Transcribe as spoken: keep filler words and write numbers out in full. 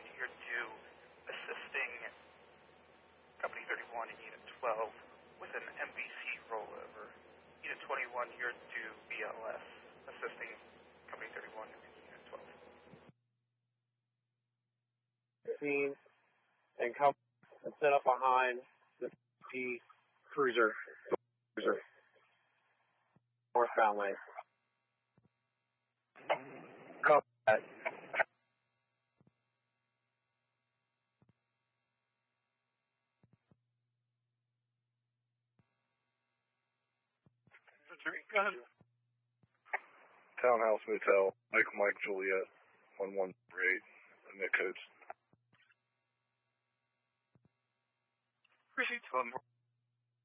twenty-one, year two, assisting Company thirty-one in Unit twelve with an M V C rollover. Unit twenty-one, year two, B L S, assisting Company thirty-one in Unit twelve. Scene and come and set up behind the P cruiser, cruiser, northbound lane. Copy that. Go ahead. Townhouse Motel, Mike Mike Juliet, one one three eight, Nick codes. Received.